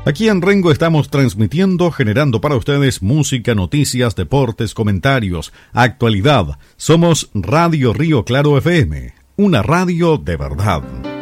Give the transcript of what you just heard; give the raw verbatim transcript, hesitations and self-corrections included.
Aquí en Rengo estamos transmitiendo, generando para ustedes música, noticias, deportes, comentarios, actualidad. Somos Radio Río Claro F M, una radio de verdad.